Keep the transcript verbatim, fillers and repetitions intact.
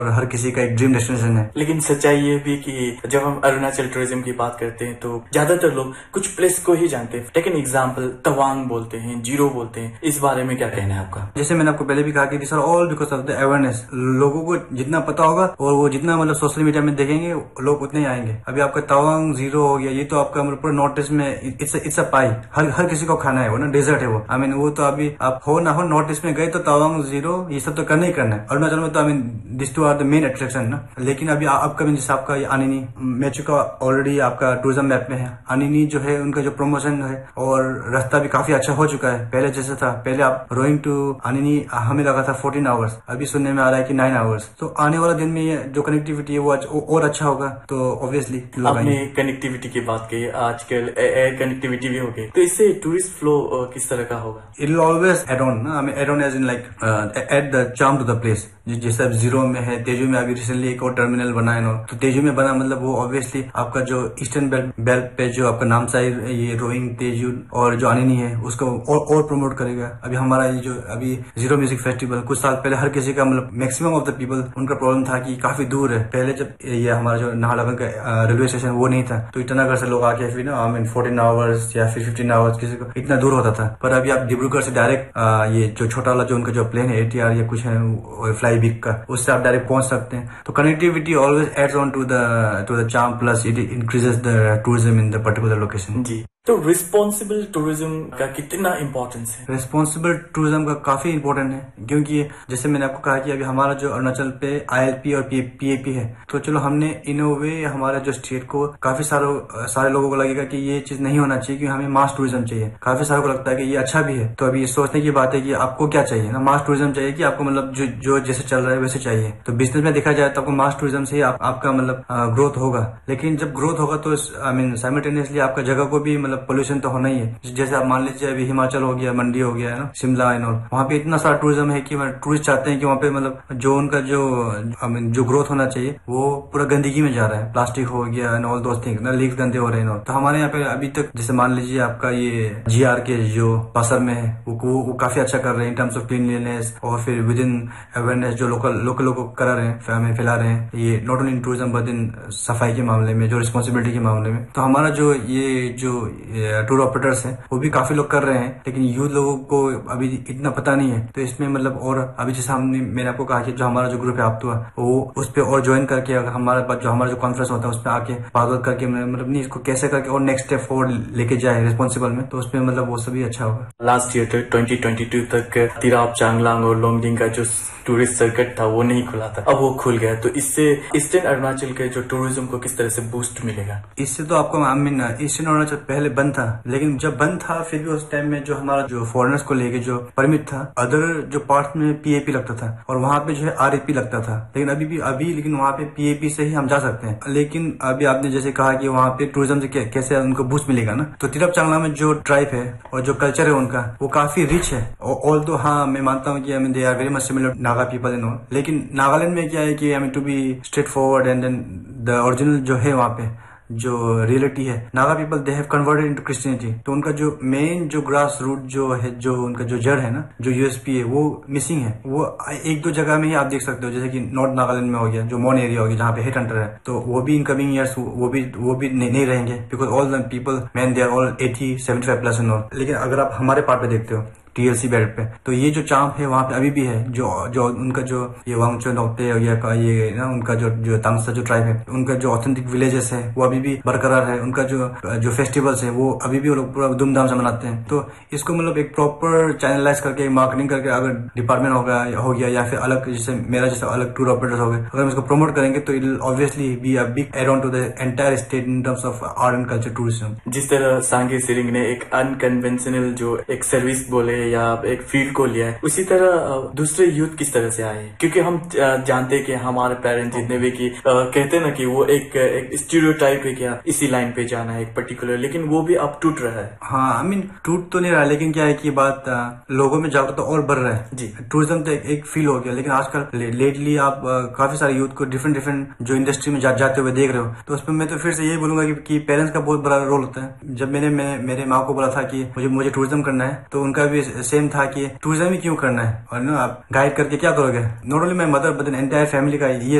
और हर किसी का एक ड्रीम डेस्टिनेशन है। लेकिन सच्चाई ये भी कि जब हम अरुणाचल टूरिज्म की बात करते हैं तो ज्यादातर लोग कुछ प्लेस को ही जानते हैं। टेक एन एग्जाम्पल, तवांग बोलते हैं, जीरो बोलते हैं, इस बारे में क्या कहना है आपका? जैसे मैंने आपको पहले भी कहा कि this are all because of the awareness. लोगों को जितना पता होगा और वो जितना मतलब सोशल मीडिया में देखेंगे लोग उतने ही आएंगे। अभी आपका तवांग जीरो हो गया, ये तो आपका मतलब पूरा नॉर्थ ईस्ट में इट्स इट्स अ पाई, हर हर किसी को खाना है, वो ना डेजर्ट है वो। आई मीन वो तो अभी आप हो ना हो नॉर्थ ईस्ट में गए तो तवांग जीरो ये सब तो करना ही करना है। अरुणाचल में तो I mean this to are the main attraction ना। लेकिन अभी अपकमिंग जैसे आपका ये अनिनी मैं चुका ऑलरेडी आपका टूरिज्म मैप में है। अनिनी जो है उनका जो प्रमोशन है और रास्ता भी काफी अच्छा हो चुका है। पहले जैसे था, पहले आप रोइंग टू अनिनी हमें लगा था फोर्टीन आवर्स, अभी सुनने में आ रहा है कि नाइन आवर्स। तो आने वाला दिन में ये जो कनेक्टिविटी है वो और अच्छा होगा। तो ऑब्वियसली आपने कनेक्टिविटी की बात की, आजकल एयर कनेक्टिविटी भी हो गई, तो इससे टूरिस्ट फ्लो किस तरह का होगा? It will always add on ना, I mean add on as in like add the charm to the place. जैसे अब जीरो में है, तेजू में अभी रिसेंटली एक और टर्मिनल बना है ना, तो तेजू में बना मतलब वो ऑब्वियसली आपका जो ईस्टर्न बेल्ट बेल्ट पे जो आपका नामसाई ये रोइंग, तेजू और जो अनिनी है उसको और, और प्रमोट करेगा। अभी हमारा ये जो अभी जीरो म्यूजिक फेस्टिवल कुछ साल पहले हर किसी का मतलब मैक्सिमम ऑफ द पीपल उनका प्रॉब्लम था कि काफी दूर है। पहले जब ये हमारा जो नाहरलगुन का रेलवे स्टेशन वो नहीं था तो ईटानगर से लोग आके फिर ना आई मीन फोर्टीन आवर्स या फिर फिफ्टीन आवर्स किसी को इतना दूर होता था। पर अभी आप डिब्रूगढ़ से डायरेक्ट ये जो छोटा वाला जो उनका जो प्लेन है एटीआर या कुछ है फ्लाई बिग का, उससे आप डायरेक्ट पहुंच सकते हैं। तो connectivity always ads on to the two the charm plus it increases the tourism in the particular location. जी, तो रिस्पॉन्सिबल टूरिज्म का कितना इम्पोर्टेंस है? रिस्पॉन्सिबल टूरिज्म का काफी इम्पोर्टेंट है, क्योंकि जैसे मैंने आपको कहा कि अभी हमारा जो अरुणाचल पे आईएलपी और पीएपी है, तो चलो हमने इन अ वे हमारा जो स्टेट को काफी सारे सारे लोगों को लगेगा कि ये चीज नहीं होना चाहिए, क्योंकि हमें मास टूरिज्म चाहिए। काफी सारों को लगता है कि ये अच्छा भी है। तो अभी सोचने की बात है कि आपको क्या चाहिए ना, मास टूरिज्म चाहिए कि आपको मतलब जो जो जैसे चल रहा है वैसे चाहिए। तो बिजनेस में देखा जाए तो आपको मास टूरिज्म से ही आप, आपका मतलब ग्रोथ होगा। लेकिन जब ग्रोथ होगा तो आई मीन साइमल्टेनियसली आपका जगह को भी मतलब पोल्यूशन तो होना ही है। जैसे आप मान लीजिए अभी हिमाचल हो गया, मंडी हो गया है ना, शिमला एंड ऑल, वहाँ पे इतना सारा टूरिज्म है कि टूरिस्ट चाहते हैं कि वहाँ पे मतलब जो उनका जो आई मीन जो ग्रोथ होना चाहिए वो पूरा गंदगी में जा रहा है। प्लास्टिक हो गया एंड ऑल दोस थिंग्स ना, लीक्स गंदे हो रहे हैं। तो हमारे यहाँ पे अभी तक जैसे मान लीजिए आपका ये जीआर के जो पासर में है वो, वो, वो काफी अच्छा कर रहे हैं इन टर्म्स ऑफ क्लीनलीनेस और फिर विद इन अवेयरनेस जो लोकल लोकल लोगों को करा रहे हैं, हमें फैला रहे हैं। ये not only in tourism but in सफाई के मामले में, जो रिस्पॉन्सिबिलिटी के मामले में। तो हमारा जो ये जो टूर ऑपरेटर्स हैं वो भी काफी लोग कर रहे हैं, लेकिन यूथ लोगों को अभी इतना पता नहीं है। तो इसमें मतलब और अभी जैसे हमने मैंने आपको कहा कि जो हमारा जो ग्रुप है आप तो वो उस पर और ज्वाइन करके अगर हमारा जो हमारा जो कॉन्फ्रेंस होता है उस पर आके बात करके मतलब नहीं इसको कैसे करके और नेक्स्ट स्टेप फॉरवर्ड लेके जाए रिस्पॉन्सिबल में, तो उसमें मतलब वो सभी अच्छा होगा। लास्ट ईयर तक ट्वेंटी ट्वेंटी टू तक तिराप, चांगलांग और लोंगडिंग का जो टूरिस्ट सर्किट था वो नहीं खुला था, अब वो खुल गया। तो इससे ईस्टर्न अरुणाचल के जो टूरिज्म को किस तरह से बूस्ट मिलेगा? इससे तो आपको आई मीन ईस्टर्न अरुणाचल पहले बंद था, लेकिन जब बंद था फिर भी उस टाइम में जो हमारा जो फॉरेनर्स को लेके जो परमिट था अदर जो पार्ट में पीएपी लगता था और वहाँ पे जो है आरएपी लगता था। लेकिन अभी भी अभी लेकिन वहाँ पे पीएपी से ही हम जा सकते हैं। लेकिन अभी आपने जैसे कहा कि वहाँ पे टूरिज्म से कैसे उनको बूस्ट मिलेगा ना, तो तिरप चांगला में जो ट्राइब है और जो कल्चर है उनका वो काफी रिच है। ऑल तो हाँ मैं मानता हूँ कि I mean they are very much similar Naga people in all, लेकिन नागालैंड में क्या है कि I mean to be straight forward and then the original जो है वहाँ पे जो रियलिटी है, Naga people they have converted into Christianity. तो उनका जो मेन जो ग्रास रूट जो है, जो उनका जो जड़ है ना, जो यूएसपी है वो मिसिंग है। वो एक दो जगह में ही आप देख सकते हो, जैसे कि नॉर्थ नागालैंड में हो गया, जो मोन एरिया हो गया जहाँ पे हेड हंटर है, तो वो भी इन कमिंग ईयर्स वो भी वो भी नहीं, नहीं रहेंगे, because all the people man they are all eighty seventy five plus and all. लेकिन अगर आप हमारे पार्ट पे देखते हो टीएलसी बेल्ट पे, तो ये जो चांप है वहाँ पे अभी भी है। जो जो उनका जो ये वांगचो नोक्टे या ये ना उनका जो जो तांगसा जो ट्राइब है, उनका जो ऑथेंटिक विलेजेस है वो अभी भी बरकरार है। उनका जो जो फेस्टिवल्स है वो अभी भी वो लोग पूरा धूमधाम से मनाते हैं। तो इसको मतलब एक प्रॉपर चैनलाइज करके मार्केटिंग करके अगर डिपार्टमेंट होगा हो गया या फिर अलग जैसे मेरा जैसा अलग टूर ऑपरेटर्स हो गए, अगर हम इसको प्रमोट करेंगे तो it will obviously be a big add on to the entire state in terms of art and culture tourism. जिस तरह सांगे सिरिंग ने एक अनकन्वेंशनल जो एक सर्विस बोले या एक फील्ड को लिया है, उसी तरह दूसरे यूथ किस तरह से आए? क्योंकि हम जानते हैं कि हमारे पेरेंट्स जितने भी कि कहते हैं ना कि वो एक एक स्टीरियोटाइप है क्या इसी लाइन पे जाना है एक पर्टिकुलर, लेकिन वो भी अब टूट रहा है। हाँ आई मीन टूट तो नहीं रहा, लेकिन क्या है कि बात लोगों में जागरूकता और बढ़ रहा है जी। टूरिज्म तो एक फील हो गया, लेकिन आजकल लेटली आप काफी सारे यूथ को डिफरेंट डिफरेंट जो इंडस्ट्री में जा, जाते हुए देख रहे हो। तो उसमें मैं तो फिर से यही बोलूंगा कि, कि पेरेंट्स का बहुत बड़ा रोल होता है। जब मैंने मैं, मेरे माँ को बोला था कि मुझे मुझे टूरिज्म करना है, तो उनका भी सेम था कि टूरिज्म ही क्यों करना है और ना आप गाइड करके क्या करोगे। Not only my mother but entire family का ये